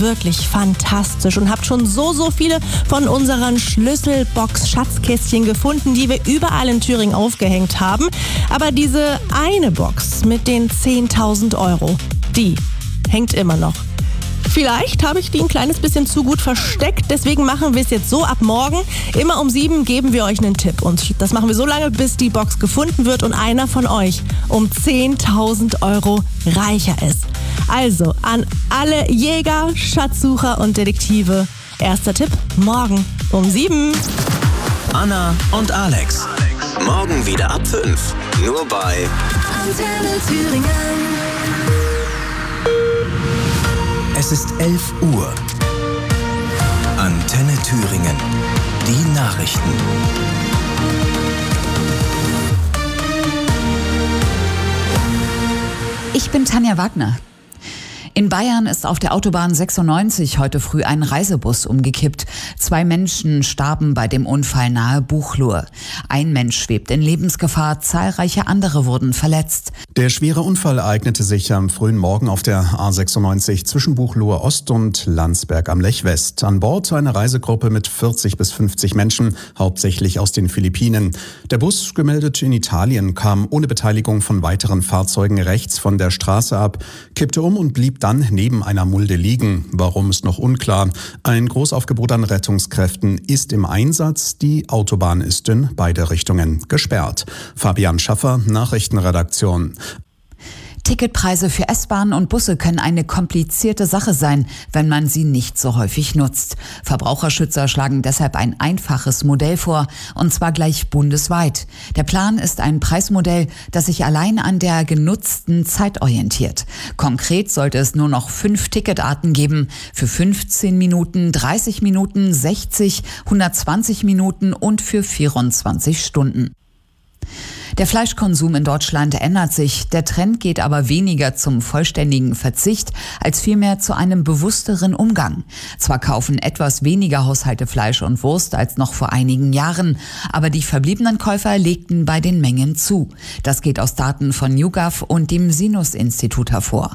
wirklich fantastisch und habt schon so viele von unseren Schlüsselbox-Schatzkästchen gefunden, die wir überall in Thüringen aufgehängt haben. Aber diese eine Box mit den 10.000 Euro, die hängt immer noch. Vielleicht habe ich die ein kleines bisschen zu gut versteckt, deswegen machen wir es jetzt so: Ab morgen, immer um 7, geben wir euch einen Tipp. Und das machen wir so lange, bis die Box gefunden wird und einer von euch um 10.000 Euro reicher ist. Also an alle Jäger, Schatzsucher und Detektive. Erster Tipp, morgen um 7. Anna und Alex. Morgen wieder ab 5. Nur bei Antenne Thüringen. Es ist 11 Uhr. Antenne Thüringen. Die Nachrichten. Ich bin Tanja Wagner. In Bayern ist auf der Autobahn 96 heute früh ein Reisebus umgekippt. 2 Menschen starben bei dem Unfall nahe Buchloe. Ein Mensch schwebt in Lebensgefahr, zahlreiche andere wurden verletzt. Der schwere Unfall ereignete sich am frühen Morgen auf der A96 zwischen Buchloe Ost und Landsberg am Lech West. An Bord eine Reisegruppe mit 40 bis 50 Menschen, hauptsächlich aus den Philippinen. Der Bus, gemeldet in Italien, kam ohne Beteiligung von weiteren Fahrzeugen rechts von der Straße ab, kippte um und blieb dann neben einer Mulde liegen. Warum, ist noch unklar. Ein Großaufgebot an Rettungskräften ist im Einsatz. Die Autobahn ist in beide Richtungen gesperrt. Fabian Schaffer, Nachrichtenredaktion. Ticketpreise für S-Bahnen und Busse können eine komplizierte Sache sein, wenn man sie nicht so häufig nutzt. Verbraucherschützer schlagen deshalb ein einfaches Modell vor, und zwar gleich bundesweit. Der Plan ist ein Preismodell, das sich allein an der genutzten Zeit orientiert. Konkret sollte es nur noch 5 Ticketarten geben, für 15 Minuten, 30 Minuten, 60, 120 Minuten und für 24 Stunden. Der Fleischkonsum in Deutschland ändert sich. Der Trend geht aber weniger zum vollständigen Verzicht, als vielmehr zu einem bewussteren Umgang. Zwar kaufen etwas weniger Haushalte Fleisch und Wurst als noch vor einigen Jahren, aber die verbliebenen Käufer legten bei den Mengen zu. Das geht aus Daten von YouGov und dem Sinus-Institut hervor.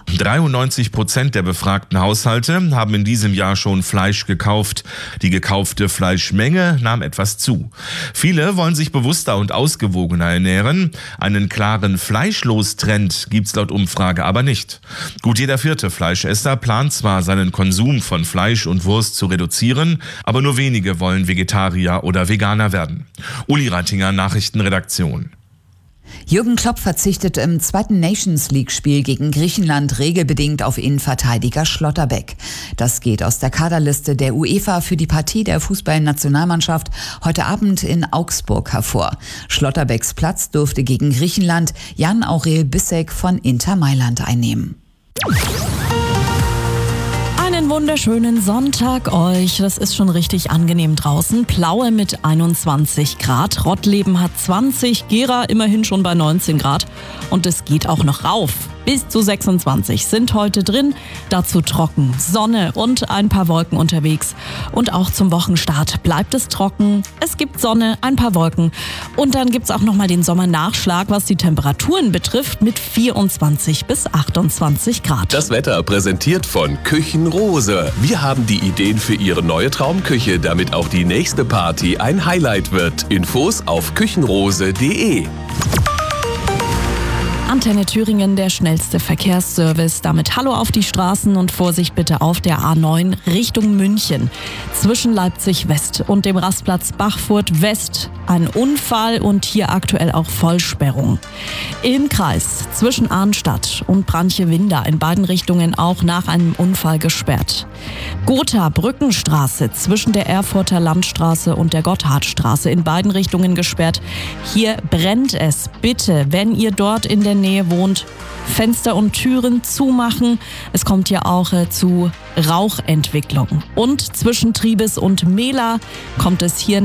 93% der befragten Haushalte haben in diesem Jahr schon Fleisch gekauft. Die gekaufte Fleischmenge nahm etwas zu. Viele wollen sich bewusster und ausgewogener ernähren. Einen klaren Fleischlos-Trend gibt's laut Umfrage aber nicht. Gut jeder 4. Fleischesser plant zwar, seinen Konsum von Fleisch und Wurst zu reduzieren, aber nur wenige wollen Vegetarier oder Veganer werden. Uli Reitinger, Nachrichtenredaktion. Jürgen Klopp verzichtet im 2. Nations-League-Spiel gegen Griechenland regelbedingt auf Innenverteidiger Schlotterbeck. Das geht aus der Kaderliste der UEFA für die Partie der Fußballnationalmannschaft heute Abend in Augsburg hervor. Schlotterbecks Platz durfte gegen Griechenland Jan-Aurel Bissek von Inter Mailand einnehmen. Einen wunderschönen Sonntag euch. Das ist schon richtig angenehm draußen. Plaue mit 21 Grad. Rottleben hat 20. Gera immerhin schon bei 19 Grad. Und es geht auch noch rauf. Bis zu 26 sind heute drin. Dazu trocken, Sonne und ein paar Wolken unterwegs. Und auch zum Wochenstart bleibt es trocken. Es gibt Sonne, ein paar Wolken. Und dann gibt's auch nochmal den Sommernachschlag, was die Temperaturen betrifft, mit 24 bis 28 Grad. Das Wetter präsentiert von Küchenrose. Wir haben die Ideen für Ihre neue Traumküche, damit auch die nächste Party ein Highlight wird. Infos auf küchenrose.de. Antenne Thüringen, der schnellste Verkehrsservice. Damit Hallo auf die Straßen und Vorsicht bitte auf der A9 Richtung München. Zwischen Leipzig West und dem Rastplatz Bachfurt West ein Unfall und hier aktuell auch Vollsperrung. Im Kreis zwischen Arnstadt und Branche-Winder in beiden Richtungen auch nach einem Unfall gesperrt. Gotha-Brückenstraße zwischen der Erfurter Landstraße und der Gotthardstraße in beiden Richtungen gesperrt. Hier brennt es. Bitte, wenn ihr dort in der Nähe wohnt, Fenster und Türen zumachen. Es kommt ja auch zu Rauchentwicklung. Und zwischen Triebes und Mehla kommt es hier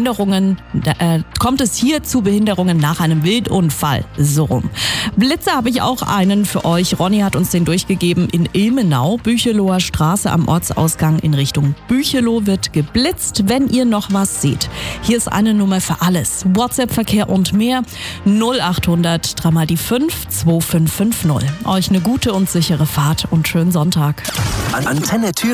zu Behinderungen nach einem Wildunfall. So rum. Blitze habe ich auch einen für euch. Ronny hat uns den durchgegeben in Ilmenau. Bücheloher Straße am Ortsausgang in Richtung Bücheloh wird geblitzt, wenn ihr noch was seht. Hier ist eine Nummer für alles. WhatsApp-Verkehr und mehr 0800 3 mal die 5 2550. Euch eine gute und sichere Fahrt und schönen Sonntag. Antenne Thüringen.